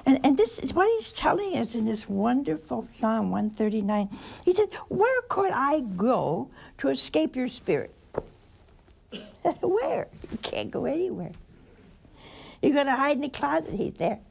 And this is what he's telling us in this wonderful Psalm 139. He said, where could I go to escape your spirit? Where? You can't go anywhere. You're going to hide in the closet, he's there.